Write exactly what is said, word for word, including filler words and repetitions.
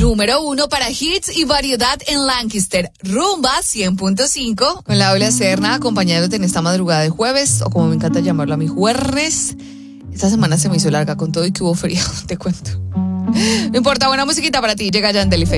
número uno para hits y variedad en Lancaster. Rumba cien punto cinco. Con la Ola Serna, acompañándote en esta madrugada de jueves, o como me encanta llamarlo a mi jueves. Esta semana se me hizo larga con todo y que hubo frío, te cuento. No importa, buena musiquita para ti. Llega Yandel y Feid.